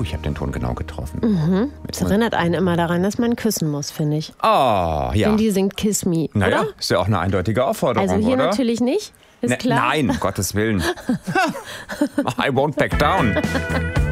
ich habe den Ton genau getroffen. Das erinnert einen immer daran, dass man küssen muss, finde ich. Oh, ja. Wenn die singt Kiss Me, Naja, oder? ist ja auch eine eindeutige Aufforderung, Also hier oder? natürlich nicht, ist klar. Nein, um Gottes Willen. I won't back down.